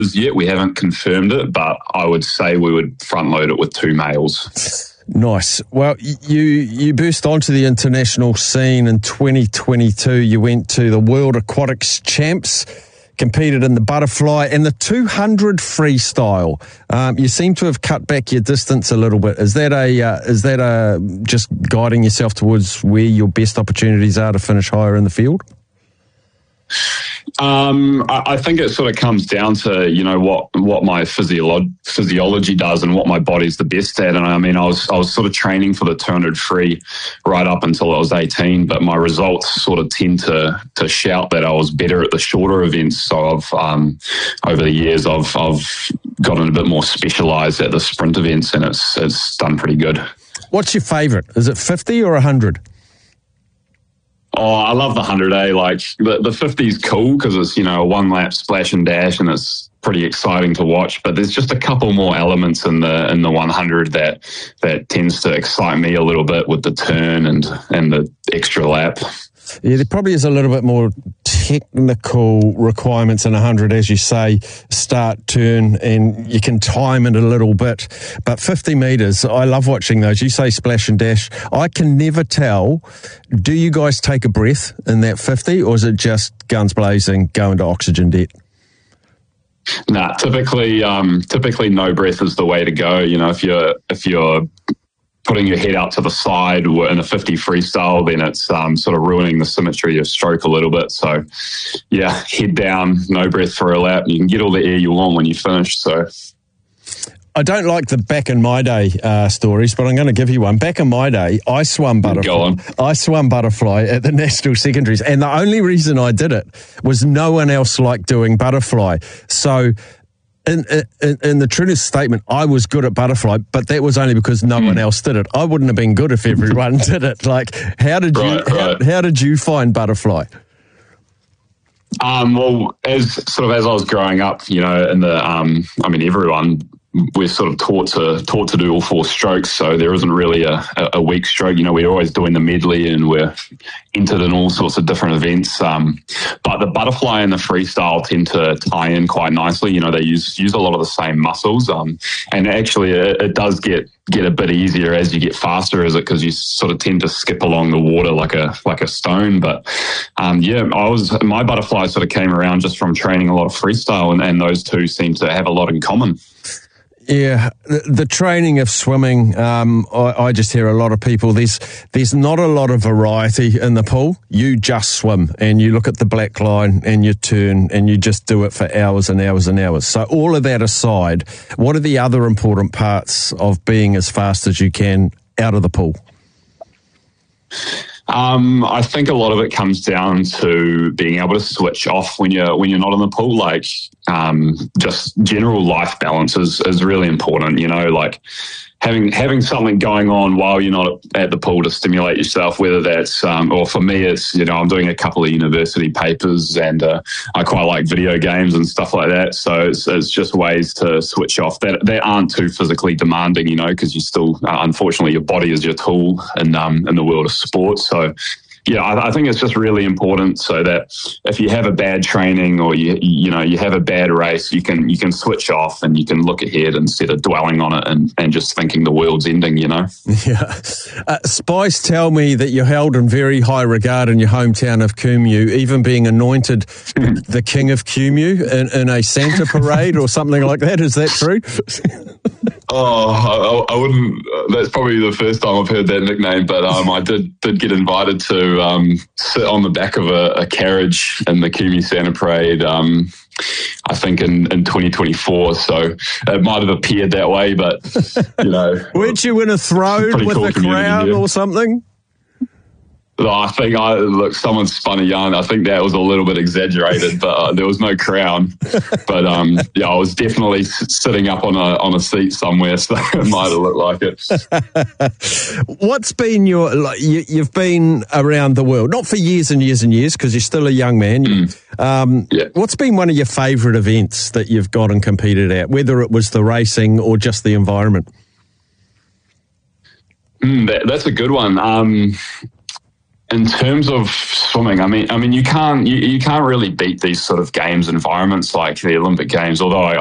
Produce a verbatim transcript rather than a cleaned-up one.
yet. We haven't confirmed it, but I would say we would front load it with two males. Nice. Well, you you burst onto the international scene in twenty twenty-two. You went to the World Aquatics Champs, competed in the butterfly and the two hundred freestyle. Um, you seem to have cut back your distance a little bit. Is that a uh, is that a just guiding yourself towards where your best opportunities are to finish higher in the field? Um, I, I think it sort of comes down to, you know, what, what my physiolo- physiology does and what my body's the best at. And I mean, I was, I was sort of training for the two hundred free right up until I was eighteen, but my results sort of tend to, to shout that I was better at the shorter events. So I've, um, over the years, I've, I've gotten a bit more specialized at the sprint events, and it's, it's done pretty good. What's your favorite? Is it fifty or one hundred? Oh, I love the one hundred, eh? Like, the, the fifty is cool because it's, you know, a one-lap splash and dash, and it's pretty exciting to watch. But there's just a couple more elements in the in the one hundred that that tends to excite me a little bit, with the turn and, and the extra lap. Yeah, there probably is a little bit more technical requirements in one hundred, as you say, start, turn, and you can time it a little bit. But fifty metres, I love watching those. You say splash and dash. I can never tell, do you guys take a breath in that fifty, or is it just guns blazing, go into oxygen debt? Nah, typically, um, typically no breath is the way to go. You know, if you're if you're putting your head out to the side in a fifty freestyle, then it's um, sort of ruining the symmetry of your stroke a little bit. So, yeah, head down, no breath for a lap. You can get all the air you want when you finish. So, I don't like the back in my day uh, stories, but I'm going to give you one. Back in my day, I swam butterfly. Go on. I swam butterfly at the national secondaries, and the only reason I did it was no one else liked doing butterfly. So, In, in, in the truest statement, I was good at butterfly, but that was only because no mm. one else did it. I wouldn't have been good if everyone did it. Like, how did you right, right. How, how did you find butterfly? Um, well, as sort of as I was growing up, you know, in the um, I mean, everyone, we're sort of taught to taught to do all four strokes, so there isn't really a, a weak stroke. You know, we're always doing the medley, and we're entered in all sorts of different events. Um, but the butterfly and the freestyle tend to tie in quite nicely. You know, they use use a lot of the same muscles, um, and actually it, it does get get a bit easier as you get faster, is it? Because you sort of tend to skip along the water like a like a stone. But um, yeah, I was my butterfly sort of came around just from training a lot of freestyle, and, and those two seem to have a lot in common. Yeah, the, the training of swimming, um, I, I just hear a lot of people, there's there's not a lot of variety in the pool. You just swim and you look at the black line and you turn and you just do it for hours and hours and hours. So all of that aside, what are the other important parts of being as fast as you can out of the pool? Um, I think a lot of it comes down to being able to switch off when you're when you're not in the pool. Like, um, just general life balance is, is really important. You know, like having having something going on while you're not at the pool to stimulate yourself. Whether that's um, or for me, it's, you know, I'm doing a couple of university papers, and uh, I quite like video games and stuff like that. So it's, it's just ways to switch off that that aren't too physically demanding. You know, because you still, uh, unfortunately, your body is your tool in um, in the world of sport. So, yeah, I, I think it's just really important so that if you have a bad training or you you know you have a bad race, you can you can switch off and you can look ahead instead of dwelling on it and, and just thinking the world's ending. You know. Yeah. Uh, Spice tell me that you're held in very high regard in your hometown of Kumeu, even being anointed the King of Kumeu in, in a Santa parade or something like that. Is that true? Oh, I, I wouldn't. That's probably the first time I've heard that nickname, but um, I did did get invited to um, sit on the back of a, a carriage in the Kumeu Santa Parade. Um, I think in, in twenty twenty-four, so it might have appeared that way, but you know, weren't you in a throne with cool a crown or something? I think I look. Someone spun a yarn. I think that was a little bit exaggerated, but uh, there was no crown. But um, yeah, I was definitely sitting up on a on a seat somewhere, so it might have looked like it. What's been your? Like, you, you've been around the world, not for years and years and years, because you're still a young man. Mm. Um, yeah. What's been one of your favourite events that you've gone and competed at, whether it was the racing or just the environment? Mm, that, that's a good one. Um, in terms of swimming, I mean, I mean, you can't you, you can't really beat these sort of games environments like the Olympic Games. Although I,